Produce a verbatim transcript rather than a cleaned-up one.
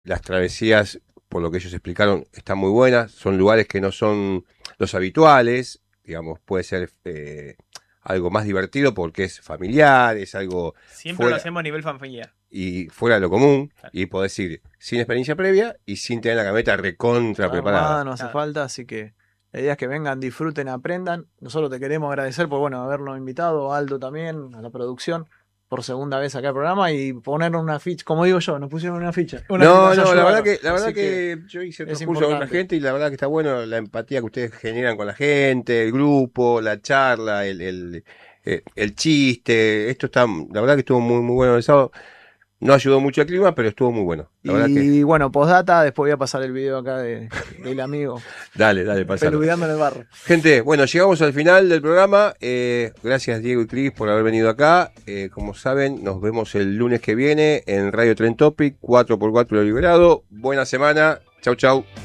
las travesías, por lo que ellos explicaron, están muy buenas. Son lugares que no son los habituales, digamos, puede ser eh, algo más divertido porque es familiar, es algo Siempre lo fuera hacemos a nivel familiar. y fuera de lo común, Claro. y podés ir sin experiencia previa y sin tener la camioneta recontra Armada, preparada. no hace Claro. falta, así que la idea es que vengan, disfruten, aprendan. Nosotros te queremos agradecer por bueno habernos invitado, a Aldo también, a la producción, por segunda vez acá al programa y poner una ficha, como digo yo, nos pusieron una ficha. Una No, nos no, la ayudaron. verdad que, la verdad Así que, yo hice otros es cursos con otra importante. gente y la verdad que está bueno la empatía que ustedes generan con la gente, el grupo, la charla, el, el, eh, el chiste. Esto está, la verdad que estuvo muy, muy bueno el sábado. No ayudó mucho al clima, pero estuvo muy bueno. La verdad que, Y bueno, postdata, después voy a pasar el video acá de, del amigo dale, dale, pasalo. peludeando en el barro. Gente, bueno, llegamos al final del programa. Eh, gracias Diego y Cris por haber venido acá. Eh, como saben, nos vemos el lunes que viene en Radio Tren Topic, cuatro por cuatro lo liberado. Buena semana. Chau, chau.